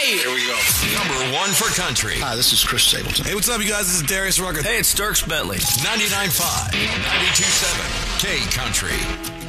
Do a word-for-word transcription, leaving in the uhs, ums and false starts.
Hey! Here we go. Number one for country. Hi, this is Chris Stapleton. Hey, what's up, you guys? This is Darius Rucker. Hey, it's Dierks Bentley. ninety-nine point five, ninety-two point seven, K Country.